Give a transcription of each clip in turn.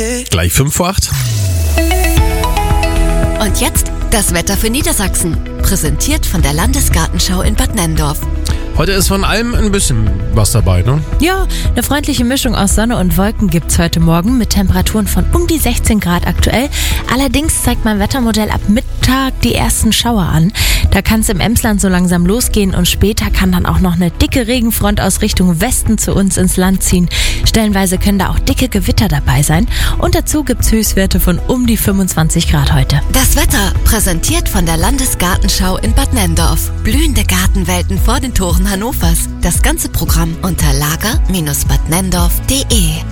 Gleich 5:08. Und jetzt das Wetter für Niedersachsen. Präsentiert von der Landesgartenschau in Bad Nenndorf. Heute ist von allem ein bisschen was dabei, ne? Ja, eine freundliche Mischung aus Sonne und Wolken gibt's heute Morgen mit Temperaturen von um die 16 Grad aktuell. Allerdings zeigt mein Wettermodell ab Mittag die ersten Schauer an. Da kann es im Emsland so langsam losgehen und später kann dann auch noch eine dicke Regenfront aus Richtung Westen zu uns ins Land ziehen. Stellenweise können da auch dicke Gewitter dabei sein. Und dazu gibt's Höchstwerte von um die 25 Grad heute. Das Wetter präsentiert von der Landesgartenschau in Bad Nenndorf. Blühende Gartenwelten vor den Toren Hannovers. Das ganze Programm unter lager-badnenndorf.de.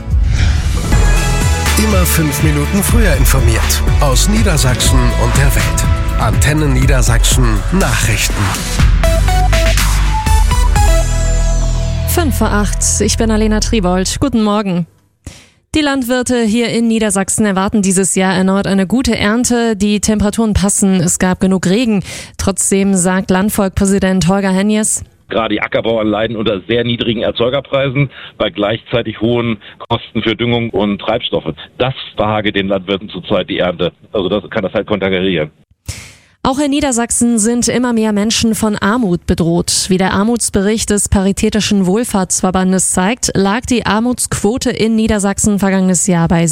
Immer 5 Minuten früher informiert. Aus Niedersachsen und der Welt. Antenne Niedersachsen Nachrichten. 5:08. Ich bin Alena Triebold. Guten Morgen. Die Landwirte hier in Niedersachsen erwarten dieses Jahr erneut eine gute Ernte. Die Temperaturen passen, es gab genug Regen. Trotzdem sagt Landvolkpräsident Holger Henjes: Gerade die Ackerbauern leiden unter sehr niedrigen Erzeugerpreisen bei gleichzeitig hohen Kosten für Düngung und Treibstoffe. Das behage den Landwirten zurzeit die Ernte. Also das kann das halt konterkarieren. Auch in Niedersachsen sind immer mehr Menschen von Armut bedroht. Wie der Armutsbericht des Paritätischen Wohlfahrtsverbandes zeigt, lag die Armutsquote in Niedersachsen vergangenes Jahr bei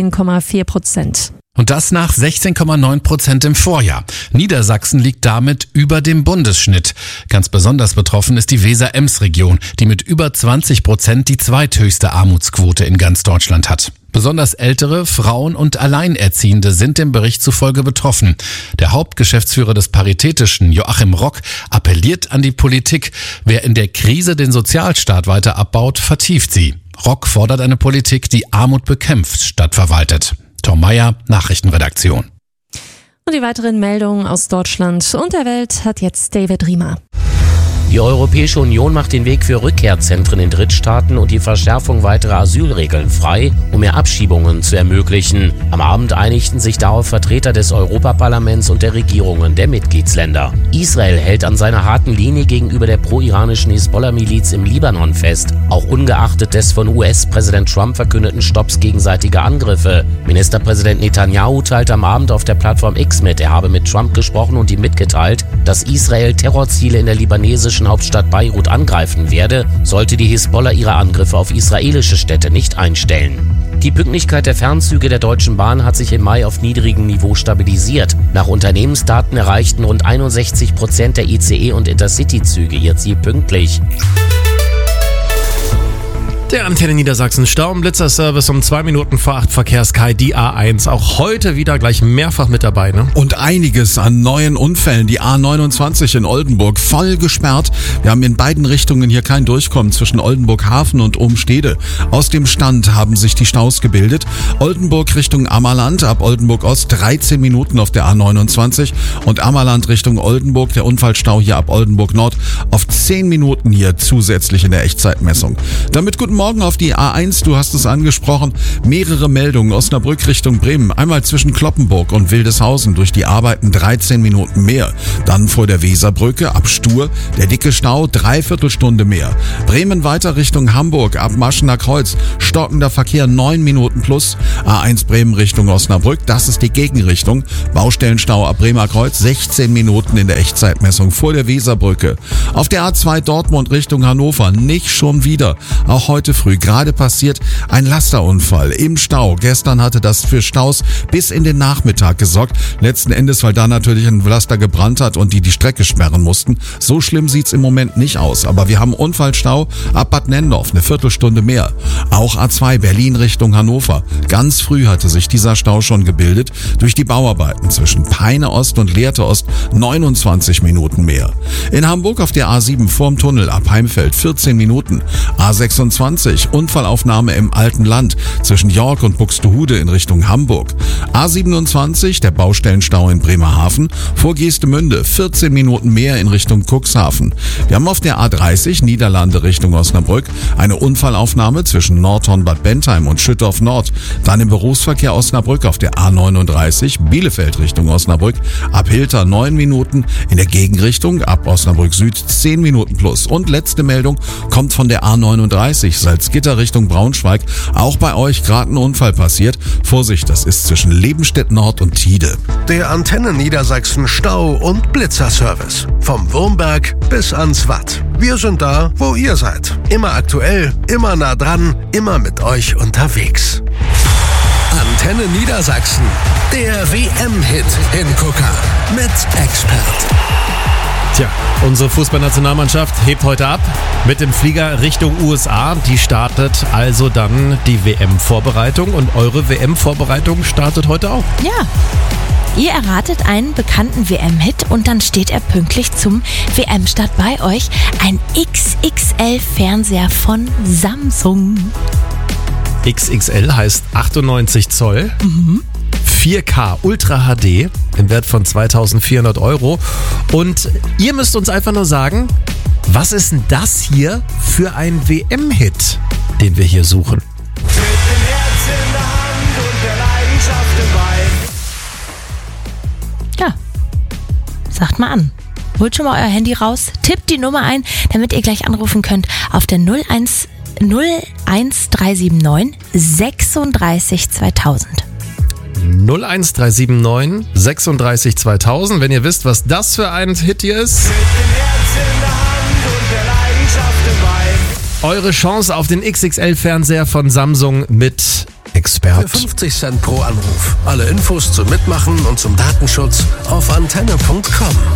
17,4%. Und das nach 16,9% im Vorjahr. Niedersachsen liegt damit über dem Bundesschnitt. Ganz besonders betroffen ist die Weser-Ems-Region, die mit über 20% die zweithöchste Armutsquote in ganz Deutschland hat. Besonders ältere, Frauen und Alleinerziehende sind dem Bericht zufolge betroffen. Der Hauptgeschäftsführer des Paritätischen, Joachim Rock, appelliert an die Politik. Wer in der Krise den Sozialstaat weiter abbaut, vertieft sie. Rock fordert eine Politik, die Armut bekämpft, statt verwaltet. Tom Meyer, Nachrichtenredaktion. Und die weiteren Meldungen aus Deutschland und der Welt hat jetzt David Riemer. Die Europäische Union macht den Weg für Rückkehrzentren in Drittstaaten und die Verschärfung weiterer Asylregeln frei, um mehr Abschiebungen zu ermöglichen. Am Abend einigten sich darauf Vertreter des Europaparlaments und der Regierungen der Mitgliedsländer. Israel hält an seiner harten Linie gegenüber der pro-iranischen Hisbollah-Miliz im Libanon fest, auch ungeachtet des von US-Präsident Trump verkündeten Stopps gegenseitiger Angriffe. Ministerpräsident Netanyahu teilte am Abend auf der Plattform X mit, er habe mit Trump gesprochen und ihm mitgeteilt, dass Israel Terrorziele in der libanesischen Hauptstadt Beirut angreifen werde, sollte die Hisbollah ihre Angriffe auf israelische Städte nicht einstellen. Die Pünktlichkeit der Fernzüge der Deutschen Bahn hat sich im Mai auf niedrigem Niveau stabilisiert. Nach Unternehmensdaten erreichten rund 61% der ICE- und Intercity-Züge ihr Ziel pünktlich. Der Antenne Niedersachsen Stau- und Blitzerservice um 2 Minuten vor 8 Verkehrs-Kai, die A1. Auch heute wieder gleich mehrfach mit dabei, ne? Und einiges an neuen Unfällen. Die A29 in Oldenburg voll gesperrt. Wir haben in beiden Richtungen hier kein Durchkommen zwischen Oldenburg Hafen und Ohm-Stede. Aus dem Stand haben sich die Staus gebildet. Oldenburg Richtung Ammerland, ab Oldenburg Ost 13 Minuten auf der A29 und Ammerland Richtung Oldenburg, der Unfallstau hier ab Oldenburg Nord auf 10 Minuten hier zusätzlich in der Echtzeitmessung. Damit guten Morgen auf die A1, du hast es angesprochen, mehrere Meldungen. Osnabrück Richtung Bremen, einmal zwischen Kloppenburg und Wildeshausen durch die Arbeiten 13 Minuten mehr. Dann vor der Weserbrücke ab Stur, der dicke Stau, 3/4 Stunde mehr. Bremen weiter Richtung Hamburg, ab Maschener Kreuz, stockender Verkehr 9 Minuten plus. A1 Bremen Richtung Osnabrück, das ist die Gegenrichtung. Baustellenstau ab Bremer Kreuz, 16 Minuten in der Echtzeitmessung vor der Weserbrücke. Auf der A2 Dortmund Richtung Hannover, nicht schon wieder. Auch heute früh gerade passiert ein Lasterunfall im Stau. Gestern hatte das für Staus bis in den Nachmittag gesorgt. Letzten Endes, weil da natürlich ein Laster gebrannt hat und die Strecke sperren mussten. So schlimm sieht's im Moment nicht aus. Aber wir haben Unfallstau ab Bad Nenndorf, eine Viertelstunde mehr. Auch A2 Berlin Richtung Hannover. Ganz früh hatte sich dieser Stau schon gebildet. Durch die Bauarbeiten zwischen Peine Ost und Lehrte Ost 29 Minuten mehr. In Hamburg auf der A7 vorm Tunnel ab Heimfeld 14 Minuten. A26 Unfallaufnahme im Alten Land zwischen York und Buxtehude in Richtung Hamburg. A27 der Baustellenstau in Bremerhaven vor Geestemünde 14 Minuten mehr in Richtung Cuxhaven. Wir haben auf der A30 Niederlande Richtung Osnabrück eine Unfallaufnahme zwischen Nordhorn-Bad Bentheim und Schüttorf Nord. Dann im Berufsverkehr Osnabrück auf der A39 Bielefeld Richtung Osnabrück ab Hilter 9 Minuten, in der Gegenrichtung ab Osnabrück Süd 10 Minuten plus. Und letzte Meldung kommt von der A39 Salzgitter Richtung Braunschweig. Auch bei euch gerade ein Unfall passiert. Vorsicht, das ist zwischen Lebenstedt Nord und Tide. Der Antenne Niedersachsen Stau- und Blitzerservice. Vom Wurmberg bis ans Watt. Wir sind da, wo ihr seid. Immer aktuell, immer nah dran, immer mit euch unterwegs. Antenne Niedersachsen. Der WM-Hit-Hingucker. Mit Expert. Tja, unsere Fußballnationalmannschaft hebt heute ab mit dem Flieger Richtung USA. Die startet also dann die WM-Vorbereitung und eure WM-Vorbereitung startet heute auch. Ja. Ihr erratet einen bekannten WM-Hit und dann steht er pünktlich zum WM-Start bei euch. Ein XXL-Fernseher von Samsung. XXL heißt 98 Zoll. 4K Ultra HD im Wert von 2.400 €. Und ihr müsst uns einfach nur sagen, was ist denn das hier für ein WM-Hit, den wir hier suchen? Mit dem Herz in der Hand und der Leidenschaft im Bein. Ja, sagt mal an. Holt schon mal euer Handy raus, tippt die Nummer ein, damit ihr gleich anrufen könnt auf der 01379 36 2000. 01379 36 2000. Wenn ihr wisst, was das für ein Hit hier ist. Mit dem Herz in der Hand und der Leidenschaft im Bein. Eure Chance auf den XXL-Fernseher von Samsung mit Expert. Für 50 Cent pro Anruf. Alle Infos zum Mitmachen und zum Datenschutz auf antenne.com.